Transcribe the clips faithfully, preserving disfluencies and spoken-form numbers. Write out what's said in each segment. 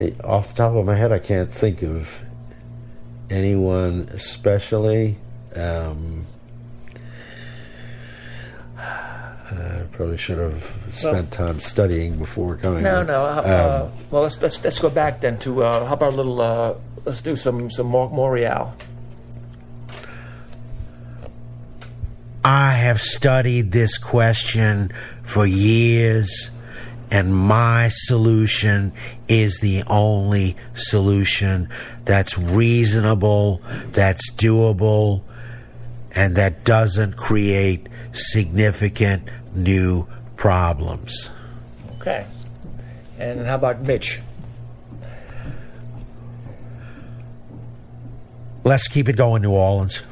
Off the top of my head, I can't think of anyone especially. Um, I probably should have spent well, time studying before coming. No, here. no. Uh, um, uh, well, let's let's let's go back then to uh, how about a little. Uh, let's do some some more Morial. I have studied this question for years, and my solution is the only solution that's reasonable, that's doable, and that doesn't create significant new problems. Okay. And how about Mitch? Let's keep it going, New Orleans.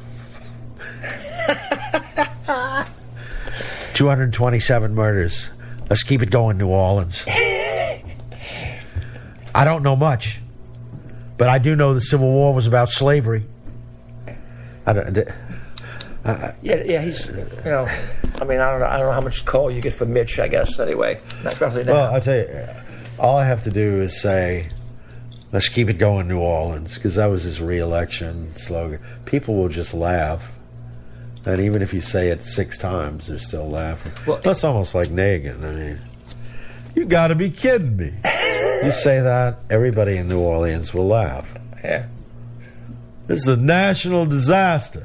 two hundred twenty-seven murders. Let's keep it going, New Orleans. I don't know much, but I do know the Civil War was about slavery. I don't, uh, yeah, yeah, he's, you know, I mean, I don't know, I don't know how much call you get from Mitch, I guess, anyway. That's roughly now. Well, I'll tell you, all I have to do is say, let's keep it going, New Orleans, because that was his re-election slogan. People will just laugh. And even if you say it six times, they're still laughing. Well, that's almost like Nagin. I mean, you got to be kidding me. You say that, everybody in New Orleans will laugh. Yeah. It's a national disaster.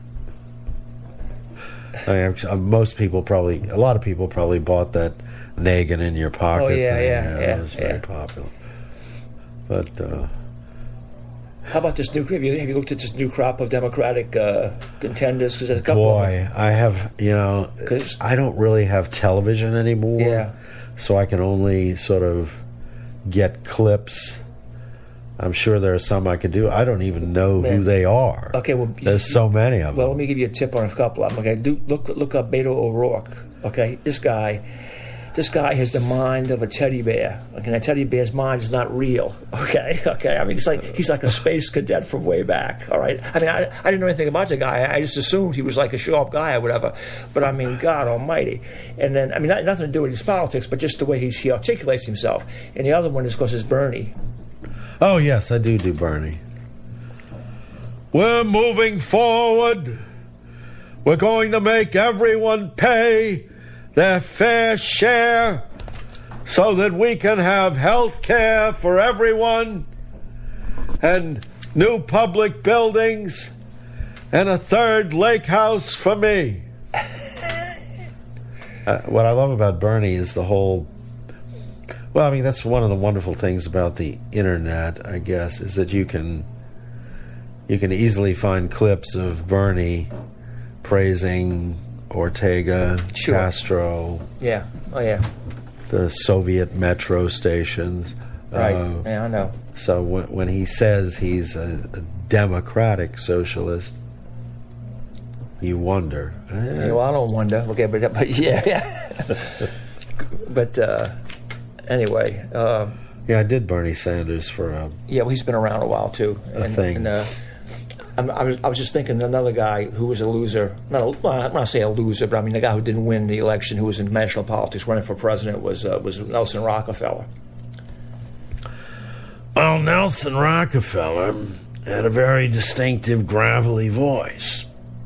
I mean, most people probably, a lot of people probably bought that Nagin in your pocket oh, yeah, thing. Yeah, yeah, yeah. It was very yeah. popular. But, uh... how about this new? Have you, have you looked at this new crop of Democratic uh, contenders? Because there's a couple. Boy, of them. I have. You know, I don't really have television anymore. Yeah. So I can only sort of get clips. I'm sure there are some I could do. I don't even know Man. who they are. Okay, well, there's so many of them. Well, let me give you a tip on a couple of them. Okay, do look look up Beto O'Rourke. Okay, this guy. This guy has the mind of a teddy bear. Okay, a teddy bear's mind is not real. Okay, okay. I mean, it's like he's like a space cadet from way back. All right. I mean, I, I didn't know anything about the guy. I just assumed he was like a sharp guy or whatever. But I mean, God Almighty. And then, I mean, not, nothing to do with his politics, but just the way he's, he articulates himself. And the other one is, of course, is Bernie. Oh yes, I do do Bernie. We're moving forward. We're going to make everyone pay their fair share so that we can have health care for everyone and new public buildings and a third lake house for me. uh, what I love about Bernie is the whole, well, I mean, that's one of the wonderful things about the internet, I guess, is that you can you can easily find clips of Bernie praising Ortega, sure. Castro, yeah, oh yeah, the Soviet metro stations. Right, uh, yeah, I know. So when, when he says he's a, a democratic socialist, you wonder. Eh. Yeah, well, I don't wonder. Okay, but, but yeah, yeah. but uh, anyway. Uh, yeah, I did Bernie Sanders for a. Yeah, well, he's been around a while too. A and, thing. And, uh, I was I was just thinking another guy who was a loser. Not a, well, I'm not saying a loser, but I mean the guy who didn't win the election, who was in national politics, running for president, was uh, was Nelson Rockefeller. Well, Nelson Rockefeller had a very distinctive, gravelly voice,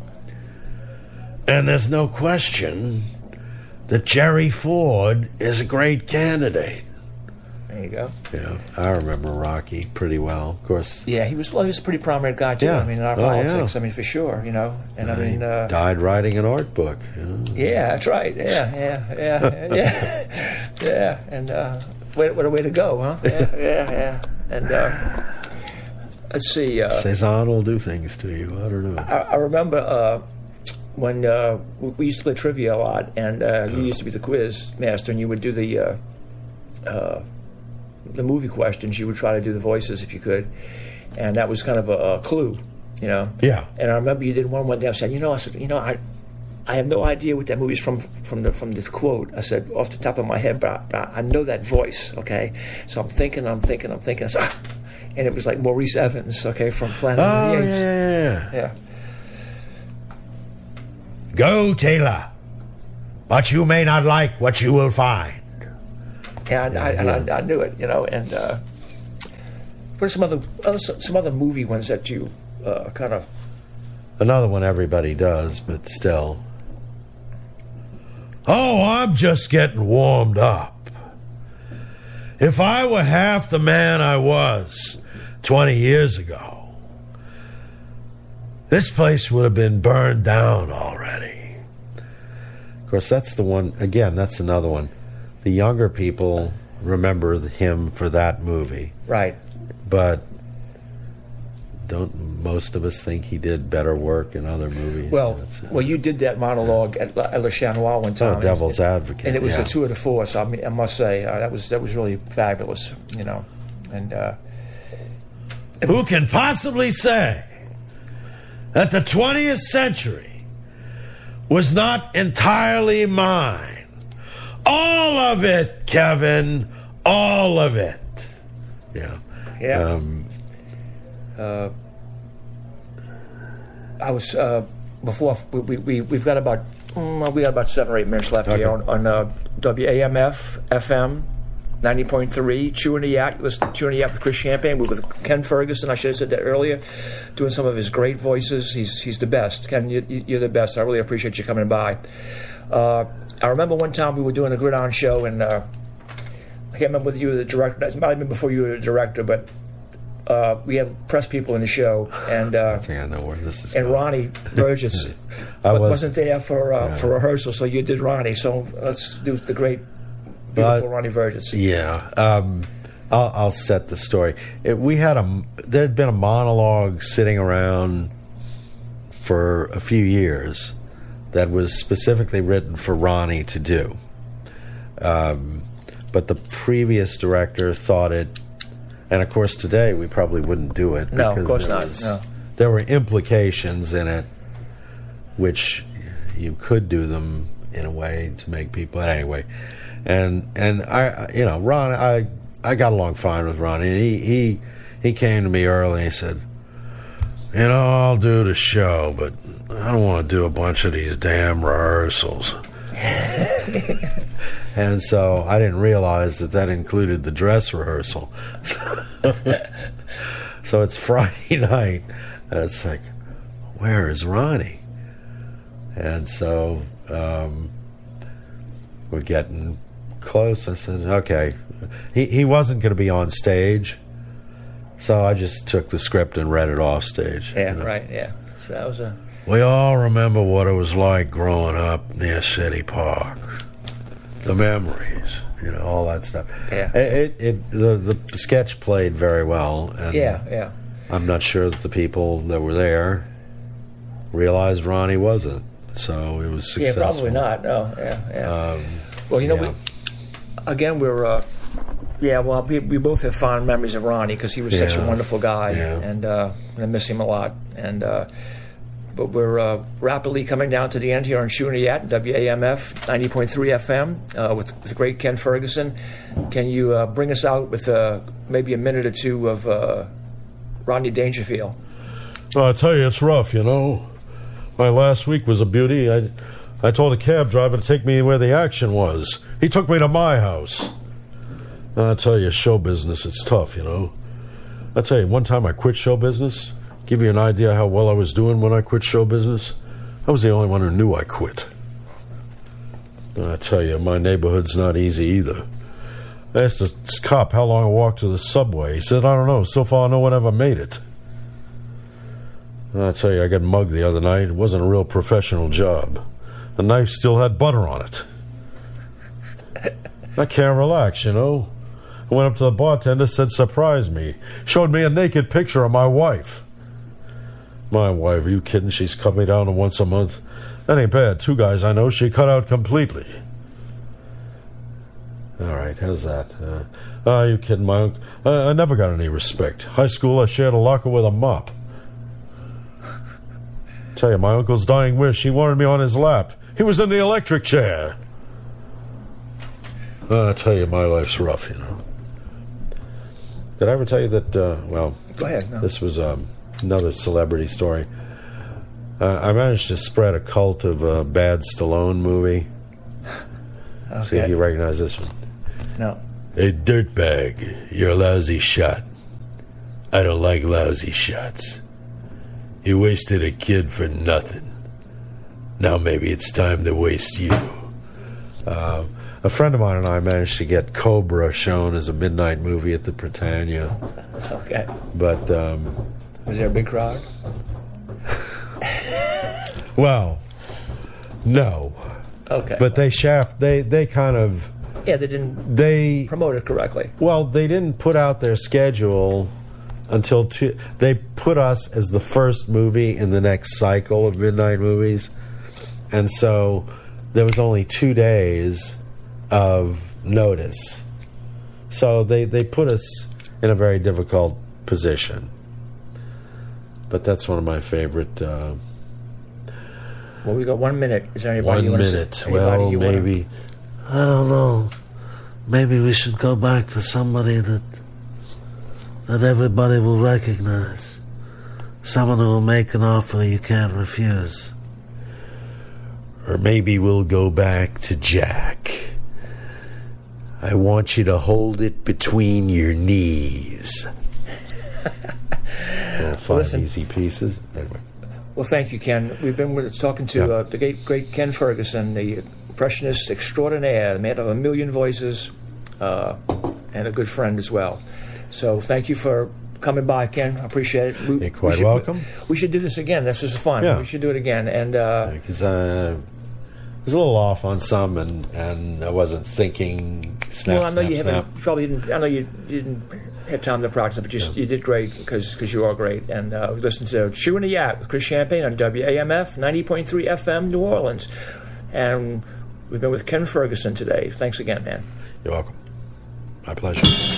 and there's no question that Jerry Ford is a great candidate. There you go. Yeah, I remember Rocky pretty well. Of course. Yeah, he was. Well, he was a pretty prominent guy too. Yeah. I mean, in our oh, politics. Yeah. I mean, for sure. You know, and, and I mean, uh, died writing an art book. You know? Yeah, that's right. Yeah, yeah, yeah, yeah, yeah. And uh, what, what a way to go, huh? Yeah, yeah, yeah. And uh, let's see. Uh, Cezanne will do things to you. I don't know. I, I remember uh, when uh, we used to play trivia a lot, and uh, you used to be the quiz master, and you would do the. Uh, uh, the movie questions, you would try to do the voices if you could, and that was kind of a, a clue, you know. Yeah. And I remember you did one one day. I said, you know, I said, you know, I, I have no idea what that movie's from from the from this quote. I said off the top of my head, but I, but I know that voice. Okay, so I'm thinking, I'm thinking, I'm thinking. I said, ah! And it was like Maurice Evans, okay, from Planet oh, of the Apes. Yeah, yeah, yeah. Go, Taylor, but you may not like what you will find. Yeah, I, I, and I, I knew it, you know, and uh, what are some other, other some other movie ones that you uh, kind of? Another one everybody does, but still. Oh, I'm just getting warmed up. If I were half the man I was twenty years ago, this place would have been burned down already. Of course, that's the one, again, that's another one. The younger people remember him for that movie. Right. But don't most of us think he did better work in other movies? Well, That's, uh, well, you did that monologue at, La- at Le Chanois one time. Oh, Devil's and, Advocate. and it was yeah. a tour de force. I mean, I must say uh, that was that was really fabulous. You know, and uh, Who can possibly say that the twentieth century was not entirely mine? All of it, Kevin. All of it. Yeah. yeah. Um, uh, I was uh, before we, we we we've got about mm, we got about seven or eight minutes left Okay. here on, on uh, W A M F F M. ninety point three, Chewing the Yak. Listen to Chewing the Yak with Chris Champagne. We're with Ken Ferguson. I should have said that earlier. Doing some of his great voices. He's he's the best. Ken, you, you're the best. I really appreciate you coming by. Uh, I remember one time we were doing a Gridiron show, and uh, I can't remember whether you were the director. It might have been before you were the director, but uh, we had press people in the show, and uh, I think I know where this is and going. Ronnie Burgess I was- wasn't there for uh, Yeah. for rehearsal, so you did Ronnie. So let's do the great, beautiful Uh, Ronnie Burgess. Yeah, um, I'll, I'll set the story. It, we had a there had been a monologue sitting around for a few years that was specifically written for Ronnie to do, um, but the previous director thought it, and of course today we probably wouldn't do it. No, of because course there not, was- no. There were implications in it, which you could do them in a way to make people anyway. And and I, you know, Ron, I I got along fine with Ronnie. And he he he came to me early and he said, you know, I'll do the show, but I don't want to do a bunch of these damn rehearsals. And so I didn't realize that that included the dress rehearsal. So it's Friday night, and it's like, where is Ronnie? And so um, we're getting close. I said, okay. He he wasn't going to be on stage, so I just took the script and read it off stage. Yeah, you know. right. Yeah. So that was a. We all remember what it was like growing up near City Park. The memories, you know, all that stuff. Yeah. It, it, it the the sketch played very well, and Yeah, yeah. I'm not sure that the people that were there realized Ronnie wasn't. So it was Yeah, successful. probably not. No, yeah, yeah. Um, well, you know, yeah. we, again, we're, uh, yeah, well, we, we both have fond memories of Ronnie because he was such a Yeah. wonderful guy, Yeah. and uh, I miss him a lot. And uh, but we're uh, rapidly coming down to the end here on Chewing the Yak, W A M F ninety point three F M, uh, with, with the great Ken Ferguson. Can you uh, bring us out with uh, maybe a minute or two of uh, Rodney Dangerfield? Well, I tell you, it's rough, you know. My last week was a beauty. I, I told a cab driver to take me where the action was. He took me to my house. And I tell you, show business, it's tough, you know. I tell you, one time I quit show business. Give you an idea how well I was doing when I quit show business. I was the only one who knew I quit. And I tell you, my neighborhood's not easy either. I asked the cop how long I walked to the subway. He said, I don't know. So far, no one ever made it. And I tell you, I got mugged the other night. It wasn't a real professional job. The knife still had butter on it. I can't relax, you know. I went up to the bartender, said, surprise me. Showed me a naked picture of my wife. My wife, are you kidding? She's cut me down to once a month. That ain't bad. Two guys I know she cut out completely. All right, how's that? Uh, are you kidding? My uncle? I, I never got any respect. High school, I shared a locker with a mop. Tell you, my uncle's dying wish, he wanted me on his lap. He was in the electric chair. Uh, I tell you, my life's rough, you know. Did I ever tell you that, uh, well, Go ahead. No. this was um, another celebrity story. Uh, I managed to spread a cult of a bad Stallone movie. See if Okay. you recognize this one. No. Hey, dirtbag, you're a lousy shot. I don't like lousy shots. You wasted a kid for nothing. Now maybe it's time to waste you. Uh, a friend of mine and I managed to get Cobra shown as a midnight movie at the Britannia. Okay. But, um... was there a big crowd? Well, no. Okay. But they shaft, they, they kind of... Yeah, they didn't They... promote it correctly. Well, they didn't put out their schedule until two... They put us as the first movie in the next cycle of midnight movies. And so there was only two days of notice. So they, they put us in a very difficult position. But that's one of my favorite... Uh, Well, we got one minute. Is there anybody you one want minute. to say? Anybody Well, you wanna- maybe... I don't know. Maybe we should go back to somebody that that everybody will recognize. Someone who will make an offer you can't refuse. Or maybe we'll go back to Jack. I want you to hold it between your knees. Well, five Listen. easy pieces. Anyway. Well, thank you, Ken. We've been with, talking to Yeah. uh, the great, great Ken Ferguson, the impressionist extraordinaire, the man of a million voices, uh, and a good friend as well. So thank you for coming by, Ken. I appreciate it. We, You're quite we should, welcome. We should do this again. This is fun. Yeah. We should do it again. And uh, Because I was a little off on some, and, and I wasn't thinking snap, well, I know snap, you snap. haven't probably didn't. I know you didn't have time to practice, but you, you did great because you are great. And uh, we listened to Chewing the Yak with Chris Champagne on W A M F ninety point three F M New Orleans, and we've been with Ken Ferguson today. Thanks again, man. You're welcome. My pleasure.